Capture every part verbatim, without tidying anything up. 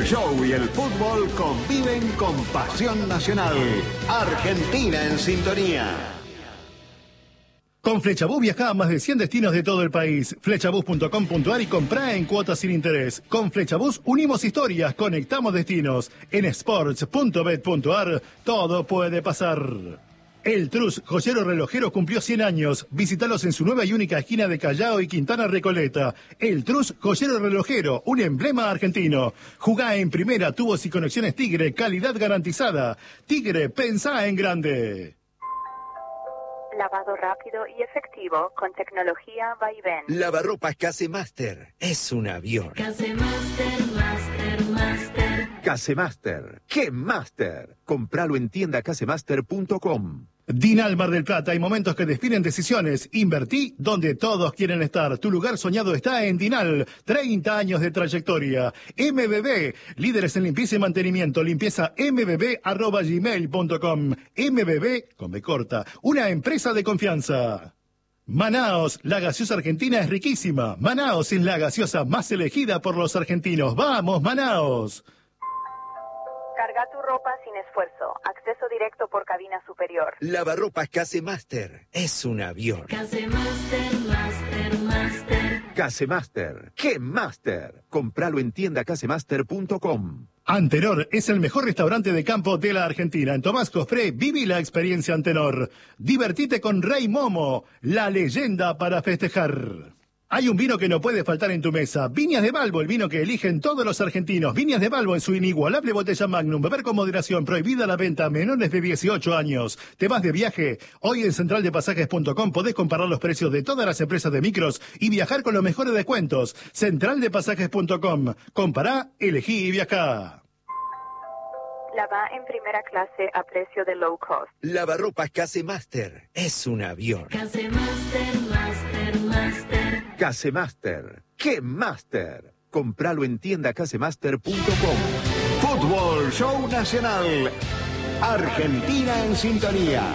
show y el fútbol conviven con pasión nacional. Argentina en sintonía. Con Flechabús viajá a más de cien destinos de todo el país. Flechabús punto com punto ar y comprá en cuotas sin interés. Con Flechabús unimos historias, conectamos destinos. En sports punto bet punto ar todo puede pasar. El Trus, joyero relojero, cumplió cien años. Visítalos en su nueva y única esquina de Callao y Quintana Recoleta. El Trus, joyero relojero, un emblema argentino. Jugá en primera, tubos y conexiones Tigre, calidad garantizada. Tigre, pensá en grande. Lavado rápido y efectivo con tecnología Vaivén. Lavarropas Casemaster. Es un avión. Casemaster, Master, Master. Casemaster. ¡Qué Master! Compralo en tienda casemaster punto com. Dinal Mar del Plata, hay momentos que definen decisiones. Invertí donde todos quieren estar. Tu lugar soñado está en Dinal. treinta años de trayectoria. M B B, líderes en limpieza y mantenimiento. Limpieza m b b arroba gmail punto com. M B B, con B corta, una empresa de confianza. Manaos, la gaseosa argentina es riquísima. Manaos es la gaseosa más elegida por los argentinos. ¡Vamos, Manaos! Carga tu ropa sin esfuerzo. Acceso directo por cabina superior. Lavarropas Casemaster. Es un avión. Casemaster, Master, Master. Casemaster. ¡Qué Master! Compralo en tienda casemaster punto com. Antenor es el mejor restaurante de campo de la Argentina. En Tomás Cofré, viví la experiencia Antenor. Divertite con Rey Momo, la leyenda para festejar. Hay un vino que no puede faltar en tu mesa. Viñas de Balbo, el vino que eligen todos los argentinos. Viñas de Balbo en su inigualable botella Magnum. Beber con moderación. Prohibida la venta a menores de dieciocho años. ¿Te vas de viaje? Hoy en central de pasajes punto com podés comparar los precios de todas las empresas de micros y viajar con los mejores descuentos. central de pasajes punto com. Compará, elegí y viajá. La va en primera clase a precio de low cost. Lavarropas Casemaster. Es un avión. Casemaster, Master, Master. Casemaster. ¡Qué Master! Compralo en tienda casemaster punto com. Fútbol Show Nacional. Argentina en sintonía.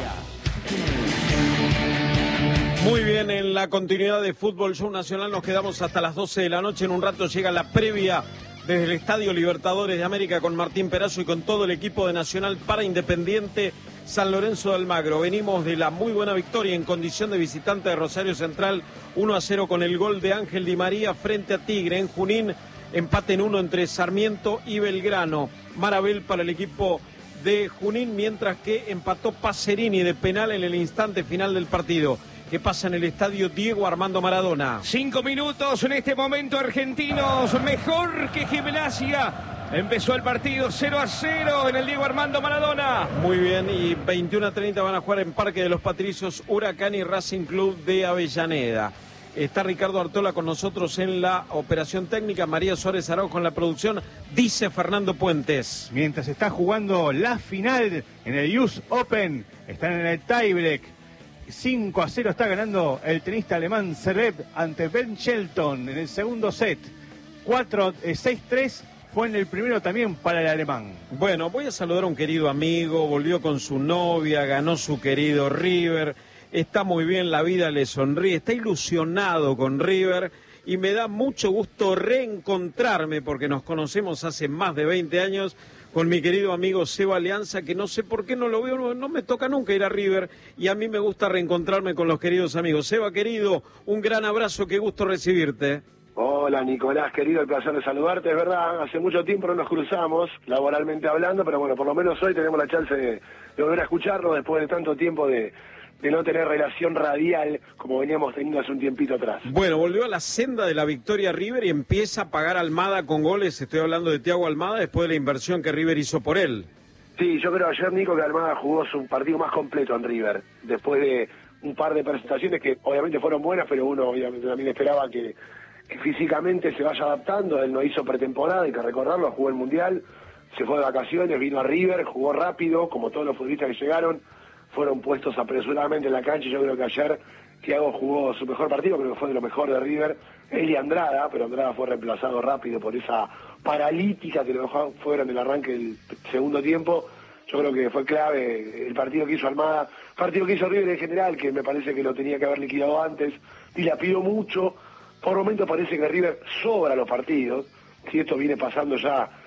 Muy bien, en la continuidad de Fútbol Show Nacional nos quedamos hasta las doce de la noche. En un rato llega la previa desde el Estadio Libertadores de América con Martín Perazo y con todo el equipo de Nacional para Independiente San Lorenzo de Almagro. Venimos de la muy buena victoria en condición de visitante de Rosario Central, uno a cero con el gol de Ángel Di María frente a Tigre. En Junín, empate en uno entre Sarmiento y Belgrano. Marabel para el equipo de Junín, mientras que empató Pacerini de penal en el instante final del partido. ¿Qué pasa en el estadio Diego Armando Maradona? Cinco minutos en este momento, argentinos, mejor que Gimnasia. Empezó el partido cero a cero en el Diego Armando Maradona. Muy bien, y veintiuno a treinta van a jugar en Parque de los Patricios, Huracán y Racing Club de Avellaneda. Está Ricardo Artola con nosotros en la operación técnica, María Suárez Araujo en la producción, dice Fernando Puentes. Mientras está jugando la final en el U S Open, están en el tiebreak. cinco a cero está ganando el tenista alemán Zverev ante Ben Shelton en el segundo set. cuatro, seis tres fue en el primero también para el alemán. Bueno, voy a saludar a un querido amigo, volvió con su novia, ganó su querido River, está muy bien, la vida le sonríe, está ilusionado con River y me da mucho gusto reencontrarme porque nos conocemos hace más de veinte años con mi querido amigo Seba Alianza, que no sé por qué no lo veo, no, no me toca nunca ir a River y a mí me gusta reencontrarme con los queridos amigos. Seba, querido, un gran abrazo, qué gusto recibirte. Hola Nicolás, querido, el placer de saludarte, es verdad, hace mucho tiempo no nos cruzamos, laboralmente hablando, pero bueno, por lo menos hoy tenemos la chance de, de volver a escucharnos después de tanto tiempo de, de no tener relación radial como veníamos teniendo hace un tiempito atrás. Bueno, volvió a la senda de la victoria River y empieza a pagar Almada con goles, estoy hablando de Thiago Almada, después de la inversión que River hizo por él. Sí, yo creo ayer, Nico, que Almada jugó su partido más completo en River, después de un par de presentaciones que obviamente fueron buenas, pero uno obviamente también esperaba que que físicamente se vaya adaptando. Él no hizo pretemporada, hay que recordarlo, jugó el Mundial, se fue de vacaciones, vino a River, jugó rápido, como todos los futbolistas que llegaron, fueron puestos apresuradamente en la cancha. Yo creo que ayer Thiago jugó su mejor partido, creo que fue de lo mejor de River, él y Andrada, pero Andrada fue reemplazado rápido por esa paralítica que lo dejaron fuera en el arranque del segundo tiempo. Yo creo que fue clave el partido que hizo Almada, partido que hizo River en general, que me parece que lo tenía que haber liquidado antes, y la pidió mucho. Por momentos parece que River sobra los partidos, si esto viene pasando ya